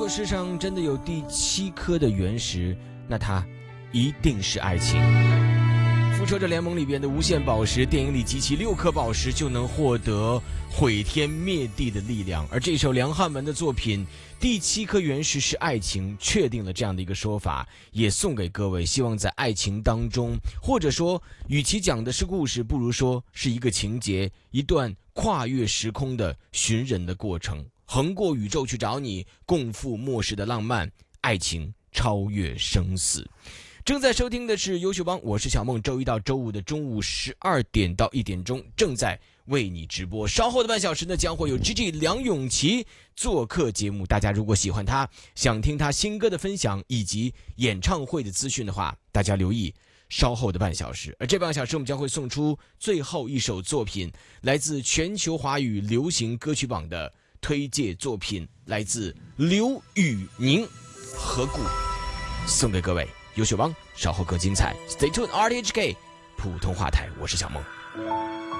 果世上真的有第7颗的原石，那它一定是爱情。复仇者联盟里边的无限宝石，电影里集齐6颗宝石就能获得毁天灭地的力量。而这首梁汉文的作品第7颗原石是爱情，确定了这样的一个说法，也送给各位。希望在爱情当中，或者说与其讲的是故事，不如说是一个情节，一段跨越时空的寻人的过程，横过宇宙去找你，共赴末世的浪漫爱情，超越生死。正在收听的是优秀帮，我是小梦，周一到周五的中午12点到1点钟正在为你直播。稍后的半小时呢，将会有 GG 梁咏琪做客节目。大家如果喜欢他，想听他新歌的分享以及演唱会的资讯的话，大家留意稍后的半小时。而这半小时我们将会送出最后一首作品，来自全球华语流行歌曲榜的推介作品，来自刘宇宁，何故，送给各位。优秀帮稍后更精彩 ，Stay tuned RTHK 普通话台，我是小梦。